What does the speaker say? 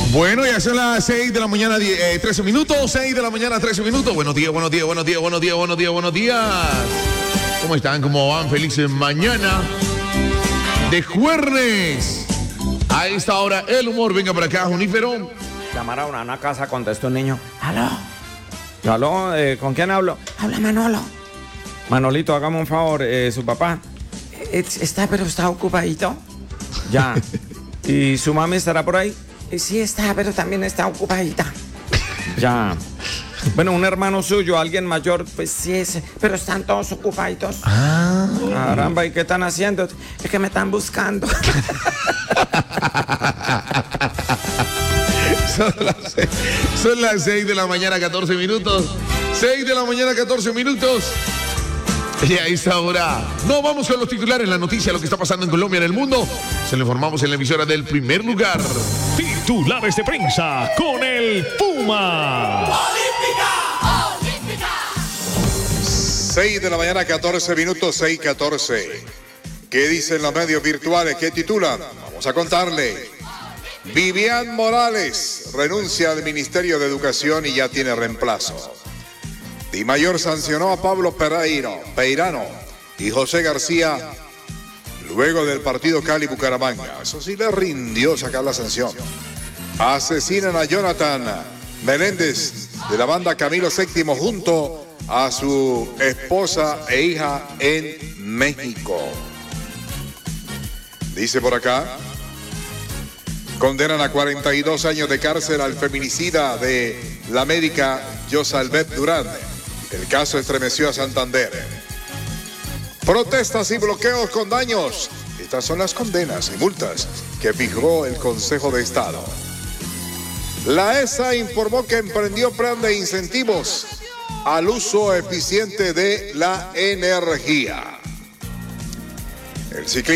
Bueno, ya son las 6 de la mañana, 13 minutos. 6 de la mañana, 13 minutos. Buenos días, buenos días, buenos días, buenos días, buenos días, buenos días. ¿Cómo están? ¿Cómo van? Felices mañana de jueves. A esta hora, el humor. Venga para acá, Junífero. Llamar a una casa, contestó un niño. ¿Aló? ¿Aló? ¿Con quién hablo? Habla Manolo. Manolito, hágame un favor, su papá. Pero está ocupadito. Ya. ¿Y su mami estará por ahí? Sí está, pero también está ocupadita. Ya. Bueno, un hermano suyo, alguien mayor, pues sí es, pero están todos ocupaditos. Caramba, ¿y qué están haciendo? Es que me están buscando. Son las 6 de la mañana, 14 minutos. 6 de la mañana, 14 minutos. Y a esta hora, no vamos con los titulares, la noticia, lo que está pasando en Colombia, en el mundo. Se lo informamos en la emisora del primer lugar. Titulares de prensa con el Puma. Olímpica. 6 de la mañana, 14 minutos, 6:14. ¿Qué dicen los medios virtuales? ¿Qué titulan? Vamos a contarle. Vivian Morales renuncia al Ministerio de Educación y ya tiene reemplazo. Di Mayor sancionó a Pablo Peirano y José García luego del partido Cali-Bucaramanga. Eso sí le rindió sacar la sanción. Asesinan a Jonathan Meléndez de la banda Camilo VII junto a su esposa e hija en México. Dice por acá, condenan a 42 años de cárcel al feminicida de la médica Yosalbet Durán. El caso estremeció a Santander. Protestas y bloqueos con daños. Estas son las condenas y multas que fijó el Consejo de Estado. La ESA informó que emprendió plan de incentivos al uso eficiente de la energía. El ciclista